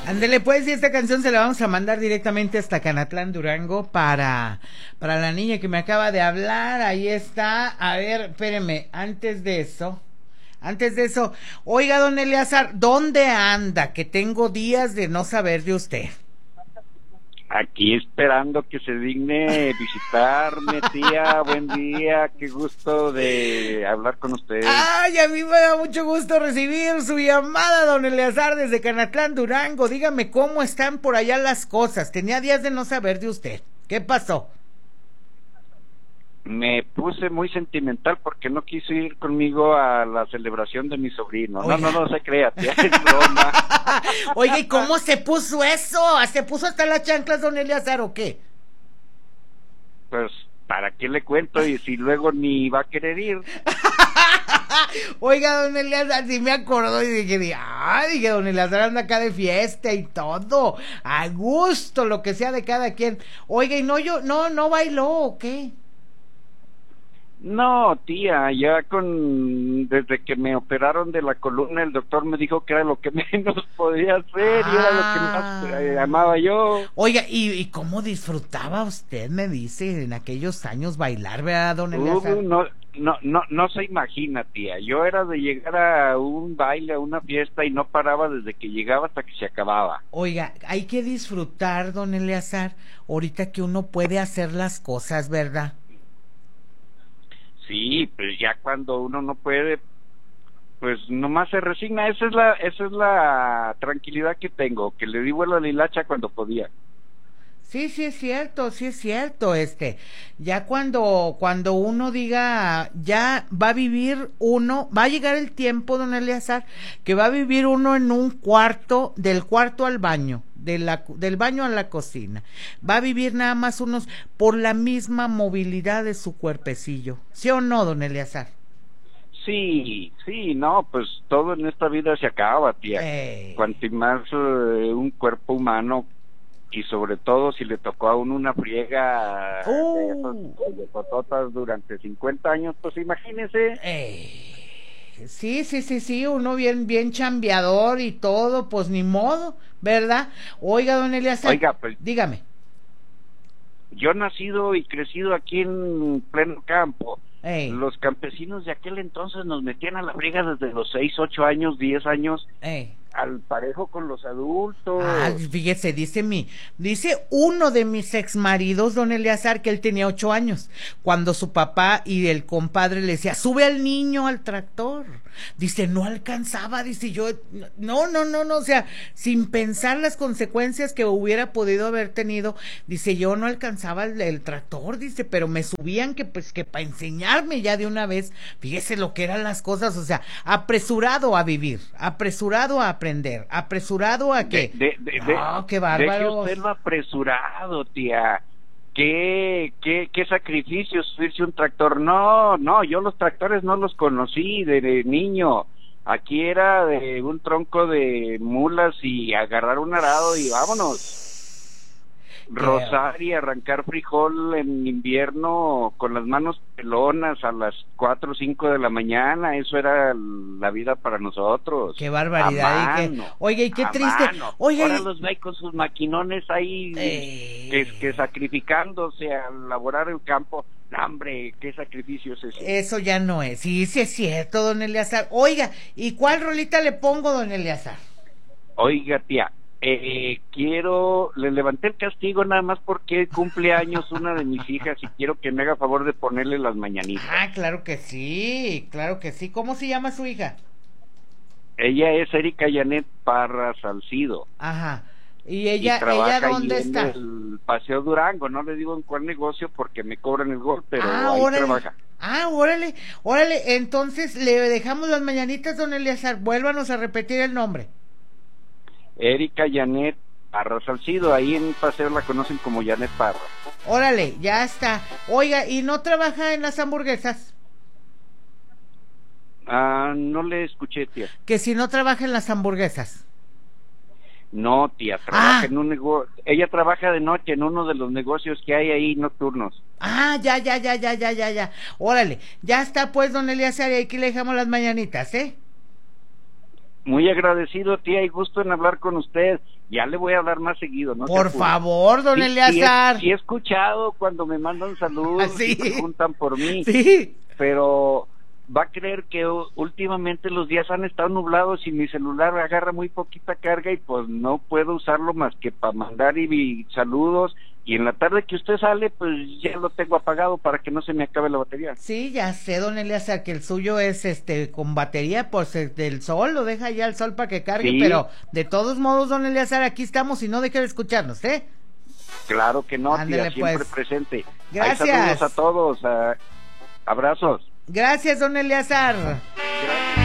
Ándele pues, y esta canción se la vamos a mandar directamente hasta Canatlán, Durango, para la niña que me acaba de hablar. Ahí está. A ver, espéreme, antes de eso, oiga, don Eleazar, ¿dónde anda? Que tengo días de no saber de usted. Aquí esperando que se digne visitarme, tía. Buen día, qué gusto de hablar con usted. Ay, a mí me da mucho gusto recibir su llamada, don Eleazar, desde Canatlán, Durango. Dígame cómo están por allá las cosas. Tenía días de no saber de usted. ¿Qué pasó? Me puse muy sentimental porque no quiso ir conmigo a la celebración de mi sobrino. Oiga. No se crea, tía, es broma. Oiga, ¿y cómo se puso eso? ¿Se puso hasta las chanclas, don Eleazar, o qué? Pues, ¿para qué le cuento? Y si luego ni va a querer ir. Oiga, don Eleazar, sí me acordó y dije, don Eleazar anda acá de fiesta y todo. A gusto, lo que sea de cada quien. Oiga, y no bailó, ¿o qué? No, tía, desde que me operaron de la columna, el doctor me dijo que era lo que menos podía hacer y era lo que más amaba yo. Oiga, ¿y cómo disfrutaba usted, me dice, en aquellos años bailar, verdad, don Eleazar? No se imagina, tía. Yo era de llegar a un baile, a una fiesta y no paraba desde que llegaba hasta que se acababa. Oiga, hay que disfrutar, don Eleazar, ahorita que uno puede hacer las cosas, ¿verdad? Sí, pues ya cuando uno no puede, pues nomás se resigna. Esa es la tranquilidad que tengo, que le di vuelo a la hilacha cuando podía. Sí, sí es cierto, ya cuando uno diga, ya va a vivir uno, va a llegar el tiempo, don Eleazar, que va a vivir uno en un cuarto, del cuarto al baño, del baño a la cocina, va a vivir nada más unos, por la misma movilidad de su cuerpecillo, ¿sí o no, don Eleazar? Sí, no, pues todo en esta vida se acaba, tía. Cuanto más un cuerpo humano, y sobre todo si le tocó a uno una friega de cototas durante 50 años, pues imagínese. Sí, uno bien chambeador y todo, pues ni modo, ¿verdad? Oiga, don Eleazar, oiga, pues, dígame. Yo nacido y crecido aquí en pleno campo. Ey. Los campesinos de aquel entonces nos metían a la friega desde los 6, 8 años, 10 años. Al parejo con los adultos. Fíjese, dice uno de mis exmaridos, don Eleazar, que él tenía 8 años, cuando su papá y el compadre le decía, sube al niño al tractor. Dice, no alcanzaba, dice yo, no, o sea, sin pensar las consecuencias que hubiera podido haber tenido, dice, yo no alcanzaba el tractor, dice, pero me subían que para enseñarme ya de una vez. Fíjese lo que eran las cosas, o sea, apresurado a vivir, apresurado a aprender, apresurado a que... qué bárbaro. Deje usted lo apresurado, tía. ¿Qué sacrificio subirse un tractor? No, yo los tractores no los conocí de niño. Aquí era de un tronco de mulas y agarrar un arado y vámonos. Rozar y arrancar frijol en invierno con las manos pelonas a las 4 o 5 de la mañana, eso era la vida para nosotros. Qué barbaridad. Oiga, y qué triste. Oiga, ahora los ve con sus maquinones ahí que sacrificándose a laborar el campo. No, hombre, qué sacrificio es ese. Eso ya no es. Sí es cierto, don Eleazar. Oiga, ¿y cuál rolita le pongo, don Eleazar? Oiga, tía, le levanté el castigo nada más porque cumple años una de mis hijas y quiero que me haga favor de ponerle las mañanitas. Claro que sí. ¿Cómo se llama su hija? Ella es Erika Janet Parra Salcido. Ajá. ¿Y ella dónde está? En el Paseo Durango, no le digo en cuál negocio porque me cobran el gol, pero ahí trabaja. Órale, entonces le dejamos las mañanitas, don Eleazar, vuélvanos a repetir el nombre. Erika Janet Parra Salcido, ahí en Paseo la conocen como Janet Parra. Órale, ya está. Oiga, ¿y no trabaja en las hamburguesas? No le escuché, tía. Que si no trabaja en las hamburguesas. No, tía, trabaja en un negocio. Ella trabaja de noche en uno de los negocios que hay ahí nocturnos. Ya. Órale, ya está pues, don Eleazar, y aquí le dejamos las mañanitas, Muy agradecido, tía, y gusto en hablar con usted. Ya le voy a hablar más seguido, ¿no? Por favor, don Eleazar. Sí he escuchado cuando me mandan saludos y preguntan por mí. Sí. Pero va a creer que últimamente los días han estado nublados y mi celular agarra muy poquita carga y pues no puedo usarlo más que para mandar y saludos, y en la tarde que usted sale pues ya lo tengo apagado para que no se me acabe la batería. Sí, ya sé, don Eleazar, que el suyo es con batería pues del sol, lo deja ya el sol para que cargue, sí. Pero de todos modos, don Eleazar, aquí estamos y no deje de escucharnos, ¿eh? Claro que no, ándale, tía, siempre pues. presente. Gracias. Saludos a todos, abrazos. Gracias, don Eleazar.